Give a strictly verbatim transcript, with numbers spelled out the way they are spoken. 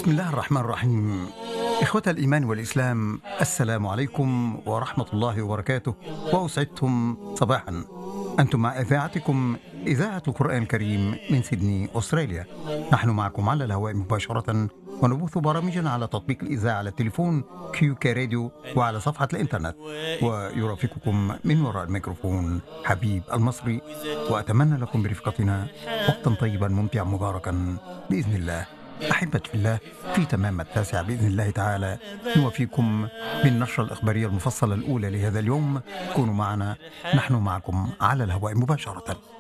بسم الله الرحمن الرحيم. إخوة الإيمان والإسلام، السلام عليكم ورحمة الله وبركاته، وأسعدتم صباحا. أنتم مع إذاعتكم إذاعة القرآن الكريم من سيدني أستراليا. نحن معكم على الهواء مباشرة، ونبث برامجنا على تطبيق الإذاعة على التليفون كيو كي راديو وعلى صفحة الإنترنت. ويرافقكم من وراء الميكروفون حبيب المصري، وأتمنى لكم برفقتنا وقتا طيبا ممتعا مباركا بإذن الله. أحبة في الله، في تمام التاسع بإذن الله تعالى نوفيكم بالنشرة الإخبارية المفصلة الأولى لهذا اليوم. كونوا معنا، نحن معكم على الهواء مباشرة.